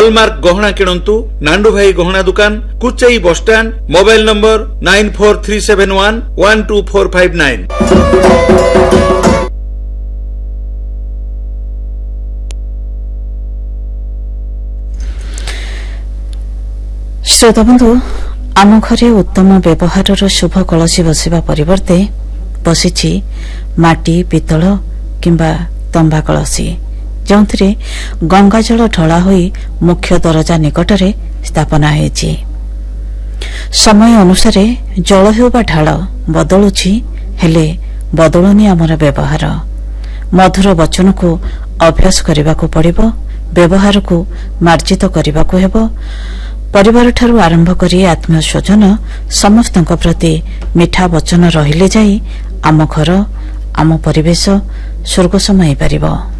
Hallmark गहना किणंतु नांडू भाई गहना दुकान Kuchai bus stand mobile number 9437112459। श्रोता बंधु आम घरे उत्तम व्यवहार शुभ कलसी बसिबा परिवर्ते बसिछि माटी पितल किंबा तंबा कलसी जो गंगाजल ढला होई मुख्य दरजा निकटरे स्थापना होईछि। समय अनुसार जल हेउबा ढाल बदलुछि हेले बदलुनी आमर व्यवहार। मधुर वचन को अभ्यास करबाकू पड़िबो, व्यवहार को मार्जित करबाकू हेबो। परिवार ठारू आरंभ करी आत्मीय स्वजन समस्तଙ୍କ प्रति मिठा वचन रहिले जाई आम घर आम परिवेश स्वर्ग समय पारिबो।